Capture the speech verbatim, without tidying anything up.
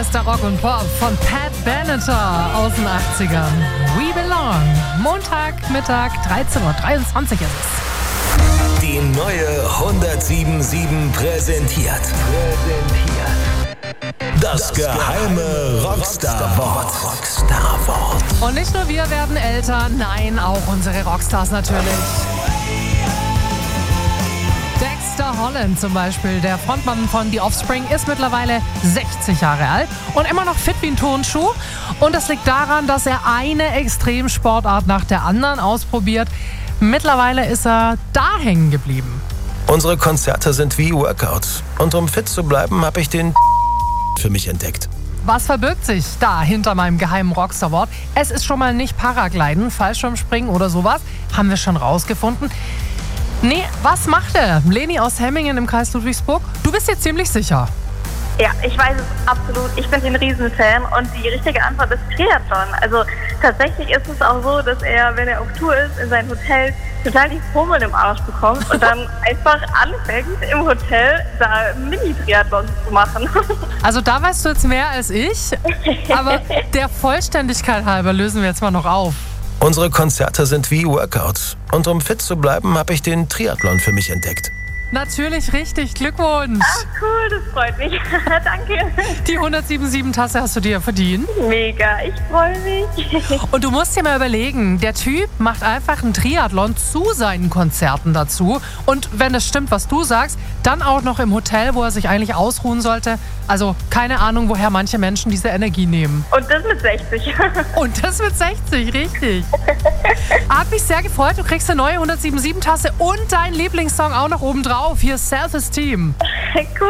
ist der Rock und Pop von Pat Benatar aus den achtzigern. We Belong. Montagmittag, dreizehn Uhr dreiundzwanzig ist es. Die neue hundertsieben sieben präsentiert. Präsentiert. Das geheime Rockstar-Wort. Rockstar-Wort. Und nicht nur wir werden älter, nein, auch unsere Rockstars natürlich. Dexter Holland zum Beispiel, der Frontmann von The Offspring, ist mittlerweile sechzig Jahre alt und immer noch fit wie ein Turnschuh. Und das liegt daran, dass er eine Extremsportart nach der anderen ausprobiert. Mittlerweile ist er da hängen geblieben. Unsere Konzerte sind wie Workouts. Und um fit zu bleiben, habe ich den für mich entdeckt. Was verbirgt sich da hinter meinem geheimen Rockstar-Wort? Es ist schon mal nicht Paragliden, Fallschirmspringen oder sowas. Haben wir schon rausgefunden. Nee, was macht er? Leni aus Hemmingen im Kreis Ludwigsburg? Du bist jetzt ziemlich sicher. Ja, ich weiß es absolut. Ich bin ein Riesenfan und die richtige Antwort ist Triathlon. Also tatsächlich ist es auch so, dass er, wenn er auf Tour ist, in seinen Hotels total die Pummel im Arsch bekommt und dann einfach anfängt, im Hotel da Mini-Triathlon zu machen. Also da weißt du jetzt mehr als ich, aber der Vollständigkeit halber lösen wir jetzt mal noch auf. Unsere Konzerte sind wie Workouts. Und um fit zu bleiben, habe ich den Triathlon für mich entdeckt. Natürlich richtig, Glückwunsch. Ach cool, das freut mich. Danke. Die hundertsiebenundsieben-Tasse hast du dir verdient. Mega, ich freue mich. Und du musst dir mal überlegen, der Typ macht einfach einen Triathlon zu seinen Konzerten dazu. Und wenn es stimmt, was du sagst, dann auch noch im Hotel, wo er sich eigentlich ausruhen sollte. Also keine Ahnung, woher manche Menschen diese Energie nehmen. Und das mit sechzig. Und das mit sechzig, richtig. Hat mich sehr gefreut, du kriegst eine neue hundertsiebenundsieben-Tasse und deinen Lieblingssong auch noch oben drauf. Hier ist Self-Esteem. Cool.